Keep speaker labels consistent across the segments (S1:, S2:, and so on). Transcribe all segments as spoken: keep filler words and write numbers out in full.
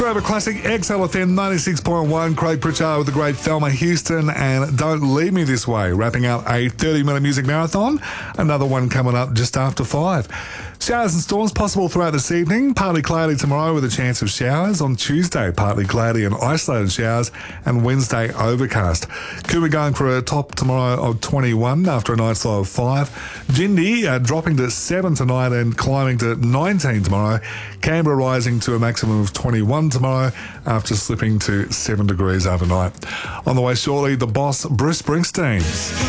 S1: Forever Classic, X L F M ninety-six point one. Craig Pritchard with the great Thelma Houston and Don't Leave Me This Way. Wrapping up a thirty-minute music marathon. Another one coming up just after five. Showers and storms possible throughout this evening. Partly cloudy tomorrow with a chance of showers. On Tuesday, partly cloudy and isolated showers. And Wednesday, overcast. Coombe going for a top tomorrow of twenty-one after a night's low of five. Jindy uh, dropping to seven tonight and climbing to nineteen tomorrow. Canberra rising to a maximum of twenty-one tomorrow after slipping to seven degrees overnight. On the way shortly, the boss, Bruce Springsteen.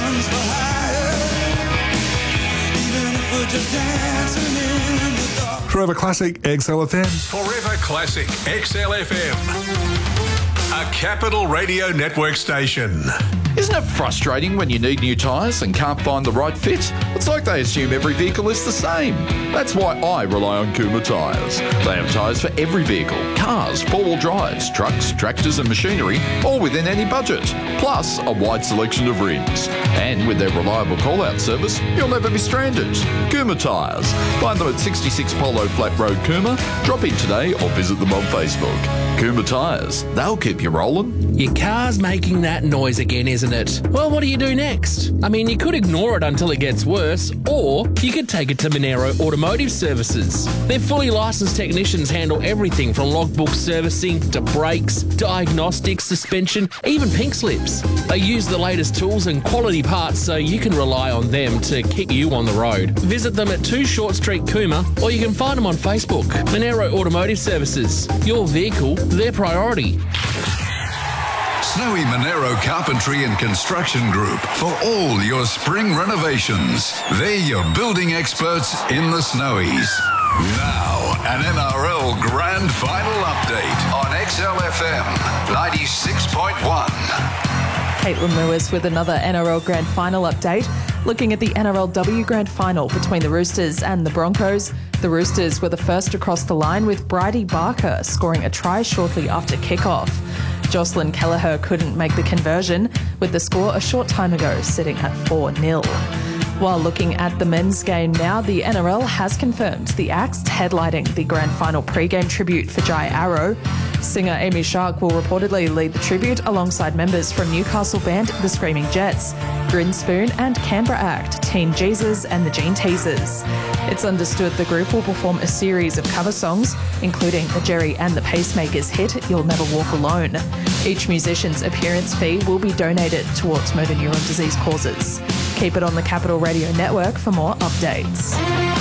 S1: Forever Classic, X L F M.
S2: Forever Classic, X L F M. A Capital Radio Network station.
S3: Isn't it frustrating when you need new tyres and can't find the right fit? It's like they assume every vehicle is the same. That's why I rely on Kuma Tyres. They have tyres for every vehicle. Cars, four-wheel drives, trucks, tractors and machinery, all within any budget. Plus, a wide selection of rims. And with their reliable call-out service, you'll never be stranded. Kuma Tyres. Find them at sixty-six Polo Flat Road, Kuma. Drop in today or visit them on Facebook. Kuma Tyres. They'll keep you rolling.
S4: Your car's making that noise again, isn't it? Well, what do you do next? I mean, you could ignore it until it gets worse, or you could take it to Monero Automotive Services. Their fully licensed technicians handle everything from logbook servicing to brakes, diagnostics, suspension, even pink slips. They use the latest tools and quality parts so you can rely on them to keep you on the road. Visit them at two Short Street, Cooma, or you can find them on Facebook. Monero Automotive Services. Your vehicle, their priority.
S5: Snowy Monero Carpentry and Construction Group for all your spring renovations. They're your building experts in the Snowies. Now, an N R L Grand Final update on X L F M ninety-six point one.
S6: Caitlin Lewis with another N R L Grand Final update. Looking at the N R L W Grand Final between the Roosters and the Broncos. The Roosters were the first across the line with Bridie Barker scoring a try shortly after kickoff. Jocelyn Kelleher couldn't make the conversion, with the score a short time ago sitting at four nil. While looking at the men's game now, the N R L has confirmed the acts headlining the grand final pre-game tribute for Jai Arrow. Singer Amy Shark will reportedly lead the tribute alongside members from Newcastle band The Screaming Jets, Grin Spoon and Canberra act Teen Jesus and the Gene Teasers. It's understood the group will perform a series of cover songs, including the Jerry and the Pacemakers hit You'll Never Walk Alone. Each musician's appearance fee will be donated towards motor neuron disease causes. Keep it on the Capital Radio Network for more updates.